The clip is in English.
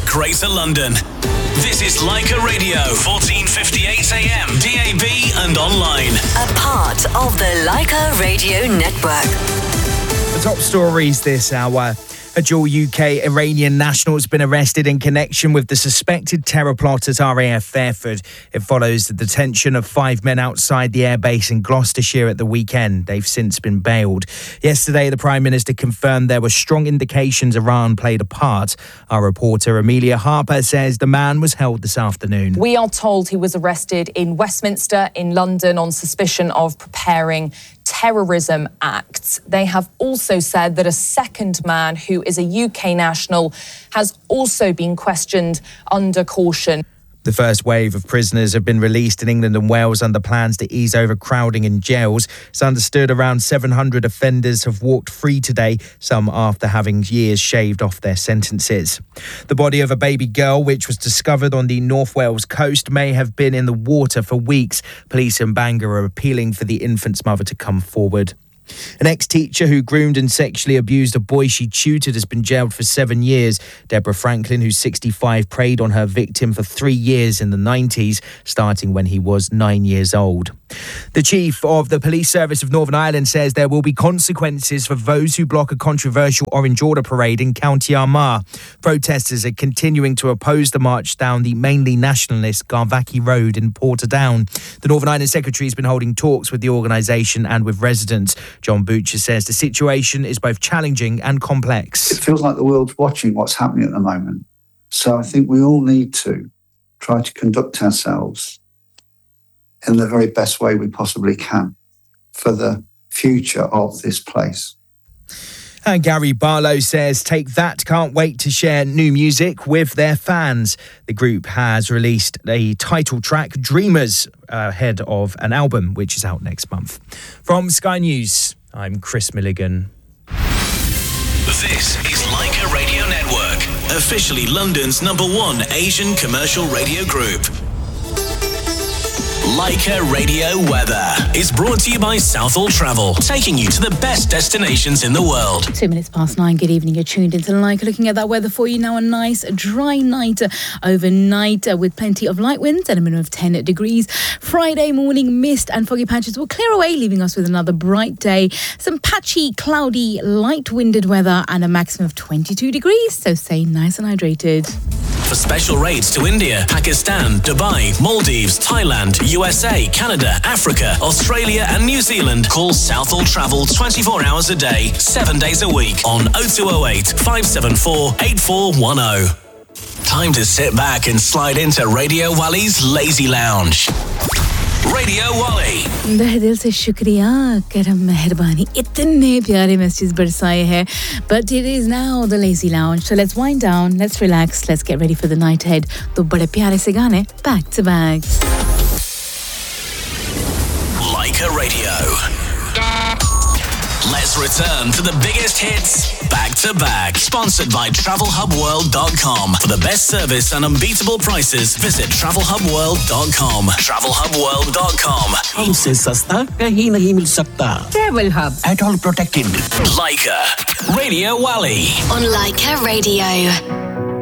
Greater London. This is Leica Radio, 1458 AM, DAB and online. A part of the Leica Radio Network. The top stories this hour. A dual UK-Iranian national has been arrested in connection with the suspected terror plot at RAF Fairford. It follows the detention of 5 men outside the airbase in Gloucestershire at the weekend. They've since been bailed. Yesterday, the Prime Minister confirmed there were strong indications Iran played a part. Our reporter Amelia Harper says the man was held this afternoon. We are told he was arrested in Westminster in London on suspicion of preparing terrorism acts. They have also said that a second man, who is a UK national, has also been questioned under caution. The first wave of prisoners have been released in England and Wales under plans to ease overcrowding in jails. It's understood around 700 offenders have walked free today, some after having years shaved off their sentences. The body of a baby girl, which was discovered on the North Wales coast, may have been in the water for weeks. Police in Bangor are appealing for the infant's mother to come forward. An ex-teacher who groomed and sexually abused a boy she tutored has been jailed for 7 years. Deborah Franklin, who's 65, preyed on her victim for 3 years in the 90s, starting when he was 9 years old. The chief of the police service of Northern Ireland says there will be consequences for those who block a controversial Orange Order parade in County Armagh. Protesters are continuing to oppose the march down the mainly nationalist Garvackie Road in Portadown. The Northern Ireland Secretary has been holding talks with the organisation and with residents. John Butcher says the situation is both challenging and complex. It feels like the world's watching what's happening at the moment. So I think we all need to try to conduct ourselves in the very best way we possibly can for the future of this place. And Gary Barlow says Take That can't wait to share new music with their fans. The group has released a title track, Dreamers, ahead of an album which is out next month. From Sky News, I'm Chris Milligan. This is Leica Radio Network, officially London's #1 Asian commercial radio group. Leica Radio Weather is brought to you by Southall Travel, taking you to the best destinations in the world. 2 minutes past 9. Good evening. You're tuned into Leica. Looking at that weather for you now. A nice dry night overnight with plenty of light winds at a minimum of 10 degrees. Friday morning, mist and foggy patches will clear away, leaving us with another bright day. Some patchy, cloudy, light winded weather and a maximum of 22 degrees. So stay nice and hydrated. For special rates to India, Pakistan, Dubai, Maldives, Thailand, USA, Canada, Africa, Australia and New Zealand, call Southall Travel 24 hours a day, 7 days a week on 0208 574 8410. Time to sit back and slide into Radio Wally's Lazy Lounge. Radio Wally. तहे दिल से शुक्रिया करम मेहरबानी इतने प्यारे messages बरसाए हैं. But it is now the Lazy Lounge, so let's wind down, let's relax, let's get ready for the night ahead. तो बड़े प्यारे से गाने back to back. Leica Radio. Let's return to the biggest hits back to back. Sponsored by TravelHubWorld.com. For the best service and unbeatable prices, visit TravelHubWorld.com. TravelHubWorld.com. हमसे सस्ता कहीं नहीं मिल सकता. Travel Hub. At all protected. Leica Radio Wally. On Leica Radio.